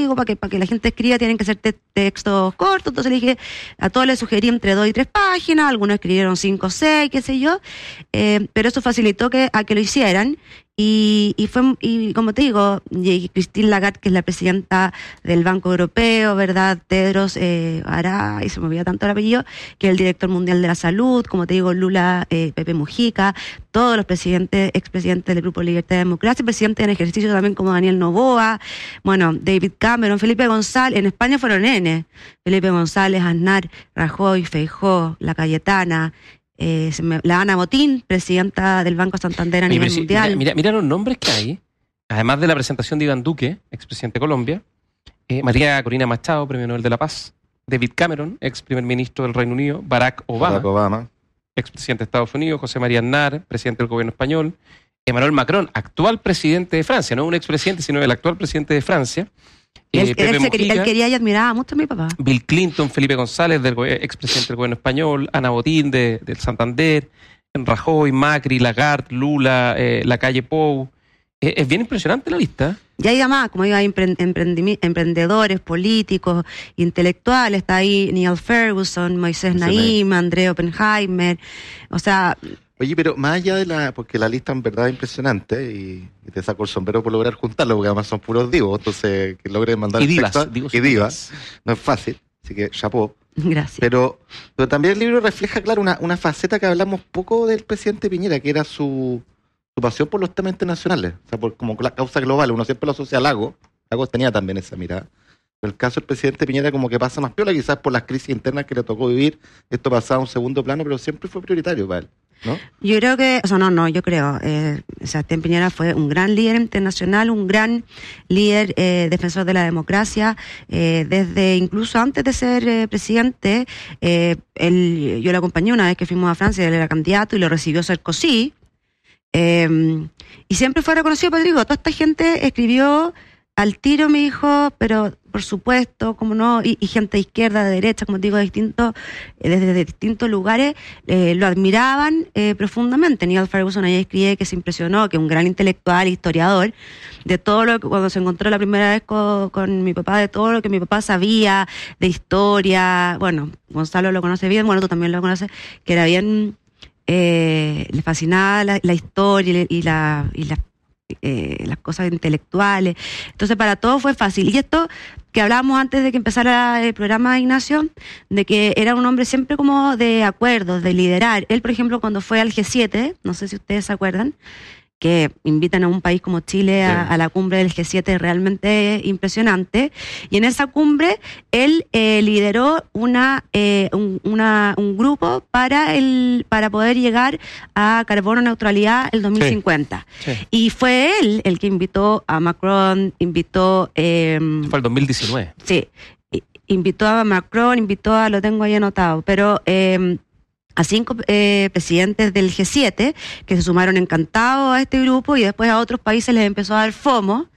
digo, para que la gente escriba tienen que ser textos cortos, entonces le dije, a todos les sugerí entre 2 y 3 páginas, algunos escribieron 5 o 6, qué sé yo, pero eso facilitó a que lo hicieran. Y como te digo, Christine Lagarde, que es la presidenta del Banco Europeo, ¿verdad? Tedros Adhanom, y se me olvida tanto el apellido, que es el director mundial de la salud, como te digo, Lula, Pepe Mujica, todos los expresidentes del Grupo Libertad y Democracia, presidentes en ejercicio también como Daniel Noboa, bueno, David Cameron, Felipe González, en España fueron Felipe González, Aznar, Rajoy, Feijóo, La Cayetana, la Ana Botín, presidenta del Banco Santander a nivel mundial. Mira los nombres que hay, además de la presentación de Iván Duque, expresidente de Colombia, María Corina Machado, Premio Nobel de la Paz, David Cameron, ex primer ministro del Reino Unido, Barack Obama, expresidente de Estados Unidos, José María Aznar, presidente del gobierno español, Emmanuel Macron, actual presidente de Francia, no un expresidente, sino el actual presidente de Francia. Él quería y admiraba mucho a mi papá. Bill Clinton, Felipe González, expresidente del gobierno español, Ana Botín, del Santander, Rajoy, Macri, Lagarde, Lula, Lacalle Pou. Es bien impresionante la lista. Y hay además, como digo, hay emprendedores, políticos, intelectuales. Está ahí Neil Ferguson, Moisés Naim, André Oppenheimer. O sea... Oye, pero más allá porque la lista en verdad es impresionante y te saco el sombrero por lograr juntarlo, porque además son puros divos, entonces que logren mandar y divas, no es fácil, así que chapeau. Gracias. Pero también el libro refleja, claro, una faceta que hablamos poco del presidente Piñera, que era su pasión por los temas internacionales, o sea, como la causa global. Uno siempre lo asocia a Lagos tenía también esa mirada. Pero el caso del presidente Piñera como que pasa más piola, quizás por las crisis internas que le tocó vivir, esto pasaba a un segundo plano, pero siempre fue prioritario para él, ¿no? Yo creo que, yo creo, Sebastián Piñera fue un gran líder internacional, un gran líder defensor de la democracia, desde incluso antes de ser presidente. Yo lo acompañé una vez que fuimos a Francia, él era candidato y lo recibió Sarkozy, y siempre fue reconocido, pero digo, toda esta gente escribió al tiro, me dijo, pero por supuesto, como no, y gente de izquierda, de derecha, como te digo, desde distintos lugares, lo admiraban profundamente. Neil Ferguson ahí escribe que se impresionó, que un gran intelectual, historiador, de todo lo que, cuando se encontró la primera vez con mi papá, de todo lo que mi papá sabía, de historia. Bueno, Gonzalo lo conoce bien, bueno, tú también lo conoces, que era bien, le fascinaba la historia y las cosas intelectuales. Entonces para todos fue fácil. Y esto que hablábamos antes de que empezara el programa, Ignacio, de que era un hombre siempre como de acuerdos, de liderar. Él, por ejemplo, cuando fue al G7, no sé si ustedes se acuerdan, que invitan a un país como Chile a la cumbre del G7, realmente impresionante. Y en esa cumbre él lideró un grupo para poder llegar a carbono neutralidad el 2050. Sí. Y fue él el que invitó a Macron, fue el 2019. Sí, invitó a Macron, lo tengo ahí anotado, pero... a 5 presidentes del G7 que se sumaron encantados a este grupo, y después a otros países les empezó a dar FOMO,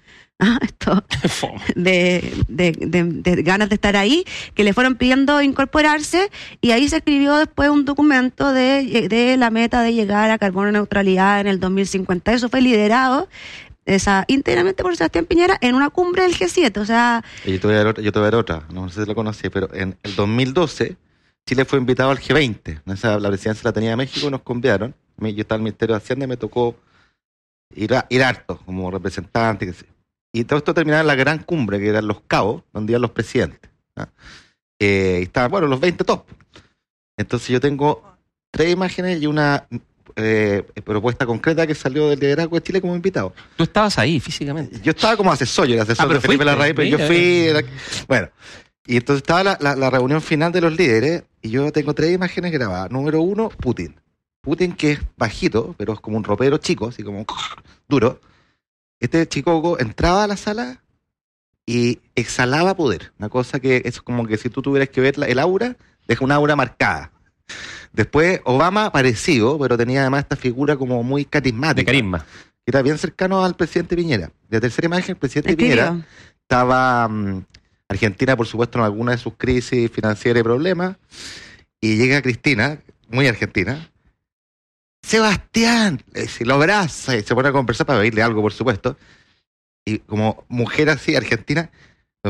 de ganas de estar ahí, que le fueron pidiendo incorporarse, y ahí se escribió después un documento de la meta de llegar a carbono neutralidad en el 2050. Eso fue liderado íntegramente por Sebastián Piñera en una cumbre del G7. O sea, yo te voy a dar otra, no sé si lo conocí, pero en el 2012 Chile fue invitado al G20. La presidencia la tenía México y nos convidaron. Yo estaba en el Ministerio de Hacienda y me tocó ir harto como representante. Y todo esto terminaba en la gran cumbre, que eran Los Cabos, donde iban los presidentes. Y estaban, los 20 top. Entonces yo tengo 3 imágenes y una propuesta concreta que salió del liderazgo de Chile como invitado. ¿Tú estabas ahí físicamente? Yo estaba como asesor, yo era asesor de Felipe Larraín, pero yo fui... Y entonces estaba la reunión final de los líderes y yo tengo 3 imágenes grabadas. Número 1, Putin. Putin, que es bajito, pero es como un ropero chico, así como duro. Este chico entraba a la sala y exhalaba poder. Una cosa que es como que si tú tuvieras que ver el aura, deja una aura marcada. Después Obama parecido, pero tenía además esta figura como muy carismática. De carisma. Era bien cercano al presidente Piñera. La tercera imagen, el presidente Piñera estaba... Argentina, por supuesto, en alguna de sus crisis financieras y problemas, y llega Cristina, muy argentina, Sebastián, lo abraza y se pone a conversar para pedirle algo, por supuesto, y como mujer así, argentina,